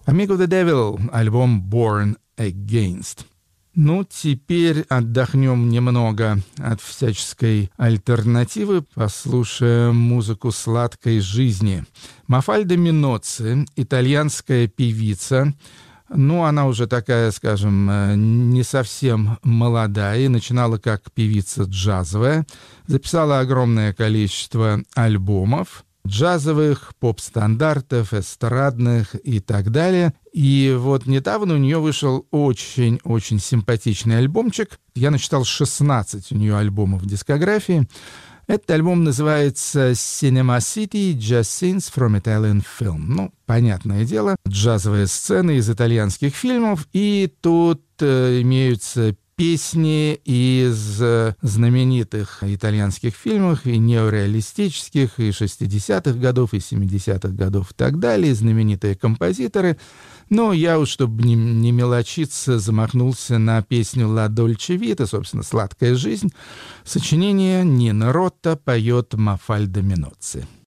Amigo the Devil, альбом Born Against. Ну, теперь отдохнем немного от всяческой альтернативы, послушаем музыку сладкой жизни. Мафальда Миноцци, итальянская певица. Ну, она уже такая, скажем, не совсем молодая, и начинала как певица джазовая. Записала огромное количество альбомов джазовых, поп-стандартов, эстрадных и так далее. И вот недавно у нее вышел очень-очень симпатичный альбомчик. Я насчитал 16 у нее альбомов в дискографии. Этот альбом называется «Cinema City Jazz Scenes from Italian Film». Ну, понятное дело, джазовые сцены из итальянских фильмов. И тут имеются песни из знаменитых итальянских фильмов, и неореалистических, и 60-х годов, и 70-х годов и так далее, знаменитые композиторы. Но я уж, чтобы не мелочиться, замахнулся на песню «Ла Дольче Вита», собственно, «Сладкая жизнь». Сочинение Нино Ротта, поет Мафальда Миноцци.